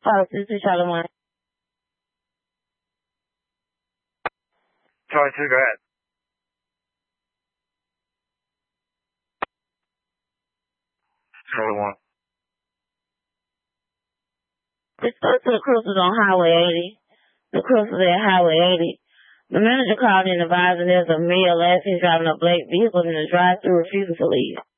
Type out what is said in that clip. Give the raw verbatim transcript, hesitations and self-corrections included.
Oh, this is Charlie one. Charlie two, go ahead. Charlie one. This goes to the cruisers on Highway eighty. The cruisers at Highway eighty. The manager called in advising there's a male last seen driving a black vehicle in the drive-thru refusing to leave.